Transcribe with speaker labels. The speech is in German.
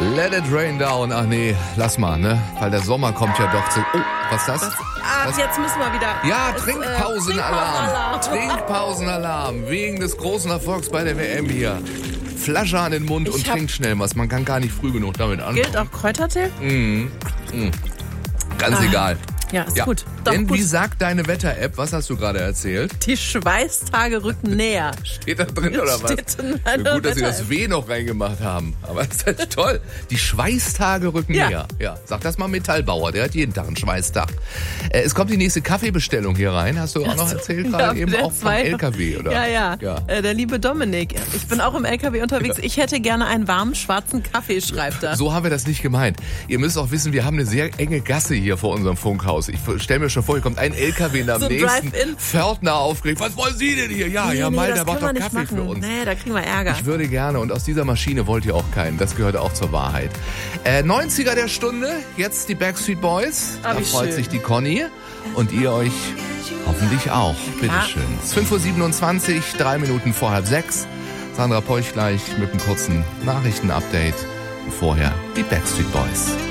Speaker 1: Let it rain down. Ach nee, lass mal, ne? Weil der Sommer kommt ja doch zu... Oh, was ist das?
Speaker 2: Jetzt müssen wir wieder...
Speaker 1: Ja, Trinkpausenalarm. Trinkpausenalarm. Wegen des großen Erfolgs bei der WM hier. Flasche an den Mund und trink schnell was. Man kann gar nicht früh genug damit anfangen.
Speaker 2: Gilt auch Kräutertee?
Speaker 1: Ganz egal.
Speaker 2: Ja, ist gut. Doch,
Speaker 1: Denn
Speaker 2: gut.
Speaker 1: wie sagt deine Wetter-App, was hast du gerade erzählt?
Speaker 2: Die Schweißtage rücken näher.
Speaker 1: Steht da drin oder was?
Speaker 2: Steht in meiner
Speaker 1: Gut, dass sie das
Speaker 2: Wetter-App.
Speaker 1: W noch reingemacht haben. Aber das ist toll. Die Schweißtage rücken näher. Ja, sag das mal Metallbauer, der hat jeden Tag einen Schweißtag. Es kommt die nächste Kaffeebestellung hier rein. Hast du auch noch erzählt gerade eben auch vom LKW, oder?
Speaker 2: Ja. Der liebe Dominik. Ich bin auch im LKW unterwegs. Ich hätte gerne einen warmen schwarzen Kaffee, schreibt er.
Speaker 1: So haben wir das nicht gemeint. Ihr müsst auch wissen, wir haben eine sehr enge Gasse hier vor unserem Funkhaus. Ich stelle mir schon vor, hier kommt ein LKW nach dem nächsten. Pförtner aufgeregt. Was wollen Sie denn hier? Ja, der macht doch Kaffee für uns.
Speaker 2: Nee, da kriegen wir Ärger.
Speaker 1: Ich würde gerne, und aus dieser Maschine wollt ihr auch keinen. Das gehört auch zur Wahrheit. 90er der Stunde, jetzt die Backstreet Boys. Da freut sich die Conny. Und ihr euch hoffentlich auch. Bitteschön. Es ist 5:27 Uhr, 3 Minuten vor 5:30. Sandra Peuch gleich mit einem kurzen Nachrichtenupdate. Und vorher die Backstreet Boys.